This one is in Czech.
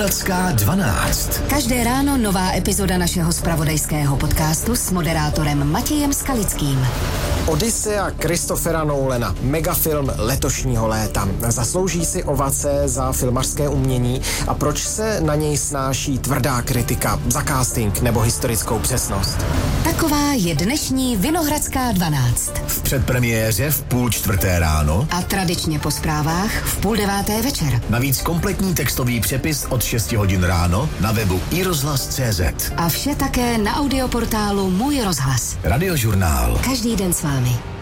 Vinohradská 12. Každé ráno nová epizoda našeho zpravodajského podcastu s moderátorem Matějem Skalickým. Odyssea Christophera Nolana, megafilm letošního léta. Zaslouží si ovace za filmařské umění a proč se na něj snáší tvrdá kritika za casting nebo historickou přesnost? Taková je dnešní Vinohradská 12. V předpremiéře v 3:30 ráno a tradičně po zprávách v 8:30 večer. Navíc kompletní textový přepis od 6 hodin ráno na webu iRozhlas.cz. A vše také na audioportálu Můj rozhlas. Radiožurnál. Každý den s vámi.